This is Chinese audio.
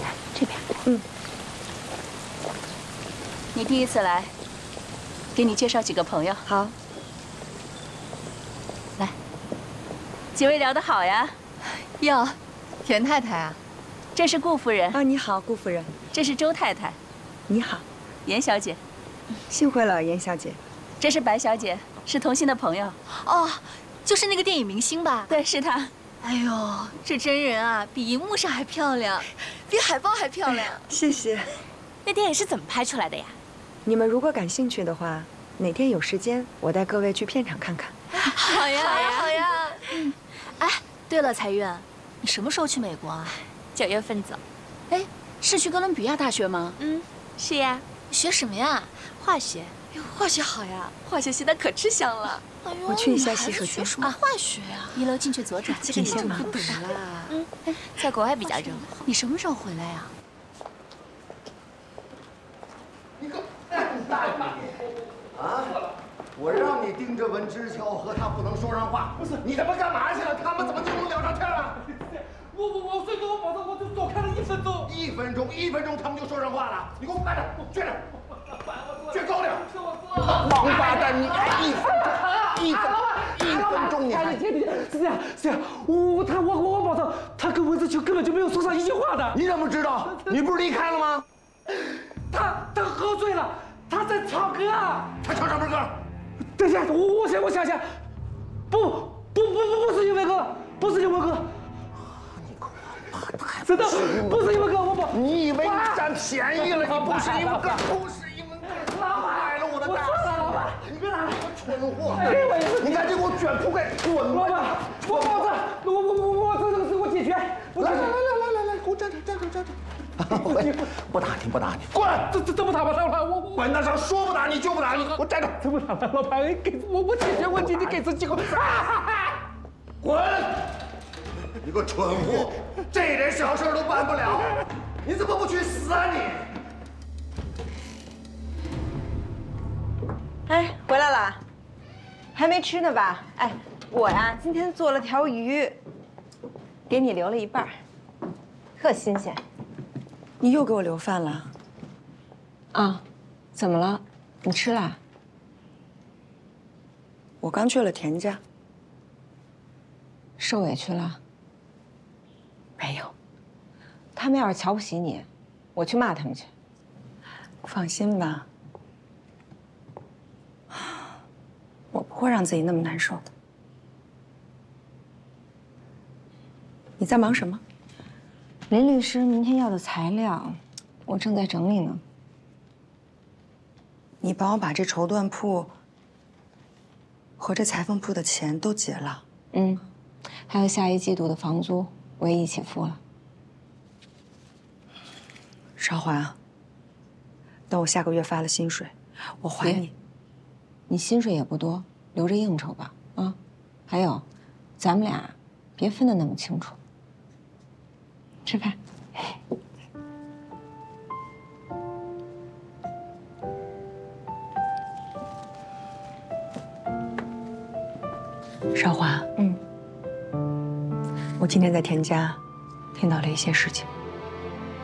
来这边。 你第一次来，给你介绍几个朋友。 好。 来，几位聊得好呀？ 哟，田太太啊， 这是顾夫人啊，你好，顾夫人。 这是周太太。 你好， 严小姐。 幸会了，严小姐。 这是白小姐，是童心的朋友。 哦，就是那个电影明星吧？ 对，是她。 哎呦，这真人啊，比荧幕上还漂亮，比海报还漂亮。 谢谢。 那电影是怎么拍出来的呀？ 你们如果感兴趣的话，哪天有时间，我带各位去片场看看。 好呀，好呀，好呀。哎，对了，财运，你什么时候去美国啊？9月份走。 哎，是去哥伦比亚大学吗？ 是呀。学什么呀？化学。哟，化学好呀，化学现在可吃香了。哎呦， 我去一下洗手间。 什么化学呀 1楼进去左转。 这个你就不懂啦。 在国外比较热。 你什么时候回来呀？ 你个大爷！啊！我让你盯着文之乔和他不能说上话。不是，你他妈干嘛去了？他们怎么就能聊上天了？ 我睡着，我保证我就多看了1分钟。 1分钟，他们就说上话了。你给我慢点，撅点，撅高点。 王八蛋，你1分钟，你还是这样，我保证，他跟文之乔根本就没有说上一句话的。 你怎么知道？你不是离开了吗？ 他喝醉了，他在唱歌。 他唱什么歌？ 等一下，我想想，不是英文歌，不是英文歌。真的不是英文歌，我保。 你以为你占便宜了？你不是英文歌，不是英文歌，坏了我的大事！ 老板，你别拿， 蠢货！你赶紧给我卷铺盖滚！ 老板，我保证，我这个事我解决。 来，给我站着。不打你，滚！ 这不打吧，老板，我管得上说不打你就不打你，给我站着！ 这不打了，老板，给我解决问题，你给次机会。 滚！你个蠢货，这点小事都办不了，你怎么不去死啊你？ 哎，回来了，还没吃呢吧？哎，我呀今天做了条鱼，给你留了一半，特新鲜。你又给我留饭了？啊，怎么了？你吃了？我刚去了田家。受委屈了？没有。他们要是瞧不起你，我去骂他们去。放心吧。我不会让自己那么难受的。你在忙什么？林律师明天要的材料，我正在整理呢。你帮我把这绸缎铺和这裁缝铺的钱都结了。还有下1季度的房租，我也一起付了。少还啊！等我下个月发了薪水，我还你。你薪水也不多，留着应酬吧。啊，还有，咱们俩别分得那么清楚。吃饭。少华，我今天在田家听到了一些事情。